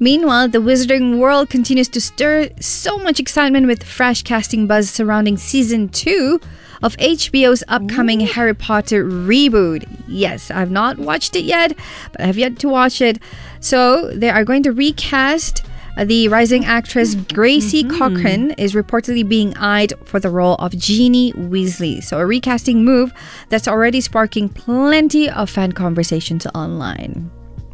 Meanwhile, the Wizarding World continues to stir so much excitement with fresh casting buzz surrounding Season 2 of HBO's upcoming Harry Potter reboot. Yes, I've not watched it yet, but I have yet to watch it. So they are going to recast the rising actress Gracie Cochran is reportedly being eyed for the role of Ginny Weasley. So a recasting move that's already sparking plenty of fan conversations online.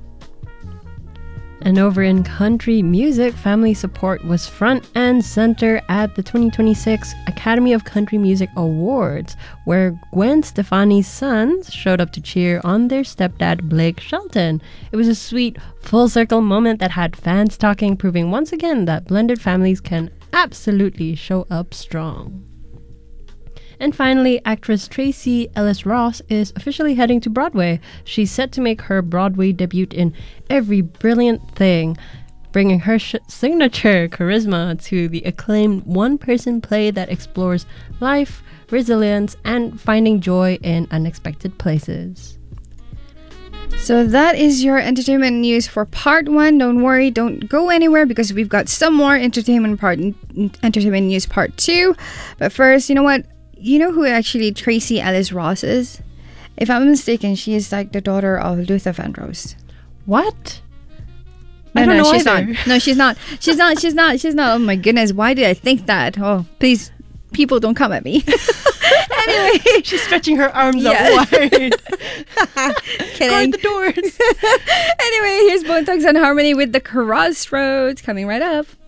And over in country music, family support was front and center at the 2026 Academy of Country Music Awards, where Gwen Stefani's sons showed up to cheer on their stepdad, Blake Shelton. It was a sweet, full-circle moment that had fans talking, proving once again that blended families can absolutely show up strong. And finally, actress Tracee Ellis Ross is officially heading to Broadway. She's set to make her Broadway debut in Every Brilliant Thing, bringing her signature charisma to the acclaimed one-person play that explores life, resilience, and finding joy in unexpected places. So that is your entertainment news for part 1. Don't worry, don't go anywhere because we've got some more entertainment news part 2. But first, you know what? You know who actually Tracee Ellis Ross is? If I'm mistaken, she is like the daughter of Luther Vandross. What? No, she's not. No, she's not. She's not. Oh my goodness, why did I think that? Oh, please, people don't come at me. Anyway. She's stretching her arms out wide. Guard the doors. Anyway, here's Bone Thugs and Harmony with the Crossroads coming right up.